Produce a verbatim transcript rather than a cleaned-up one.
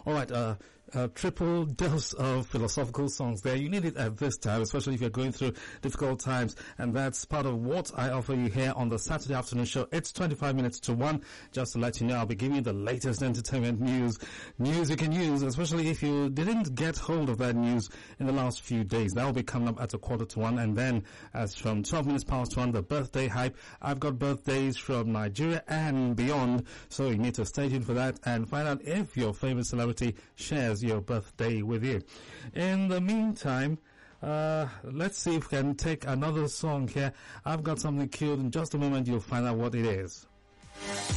Alright, uh, a triple dose of philosophical songs there. You need it at this time, especially if you're going through difficult times. And that's part of what I offer you here on the Saturday afternoon show. It's twenty-five minutes to one. Just to let you know, I'll be giving you the latest entertainment news. News you can use, especially if you didn't get hold of that news in the last few days. That will be coming up at a quarter to one. And then, as from twelve minutes past one, the birthday hype. I've got birthdays from Nigeria and beyond. So you need to stay tuned for that and find out if your favorite celebrity shares your birthday with you. In the meantime, uh, let's see if we can take another song here. I've got something cute. In just a moment, you'll find out what it is.